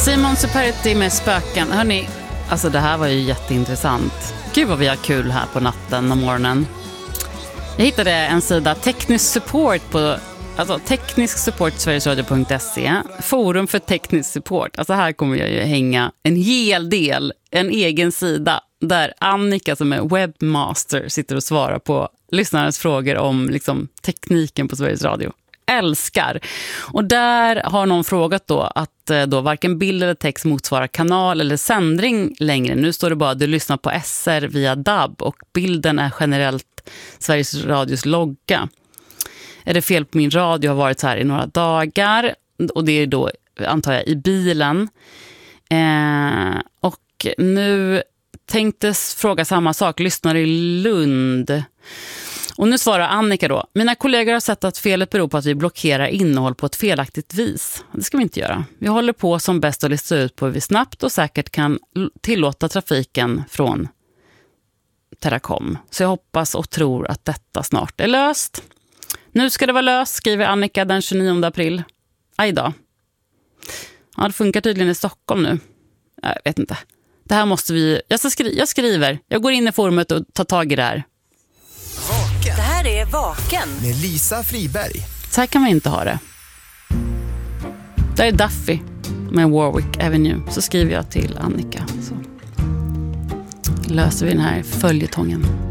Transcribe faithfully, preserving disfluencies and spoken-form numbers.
Simon Superetti med spöken. Hörrni, alltså det här var ju jätteintressant. Gud vad vi har kul här på natten och morgonen. Jag hittade en sida, teknisk support på, alltså teknisk support sverigesradio punkt se, forum för teknisk support. Alltså här kommer jag ju hänga en hel del, en egen sida där Annika som är webbmaster sitter och svarar på lyssnarnas frågor om liksom tekniken på Sveriges Radio. Älskar. Och där har någon frågat då att då varken bild eller text motsvarar kanal eller sändning längre. Nu står det bara att du lyssnar på S R via D A B och bilden är generellt Sveriges Radios logga. Är det fel på min radio? Har varit så här i några dagar och det är då antar jag i bilen. Eh, och nu tänktes fråga samma sak. Lyssnar i Lund. Och nu svarar Annika då. Mina kollegor har sett att felet beror på att vi blockerar innehåll på ett felaktigt vis. Det ska vi inte göra. Vi håller på som bäst att lista ut på hur vi snabbt och säkert kan tillåta trafiken från Teracom. Så jag hoppas och tror att detta snart är löst. Nu ska det vara löst, skriver Annika den tjugonionde april. Aj då. Ja, det funkar tydligen i Stockholm nu. Jag vet inte. Det här måste vi... Jag, ska skri... jag skriver. Jag går in i forumet och tar tag i det här. Vaken. Det här är Vaken. Med Lisa Friberg. Så här kan man inte ha det. Det är Duffy med Warwick Avenue. Så skriver jag till Annika. Så löser vi den här följetongen.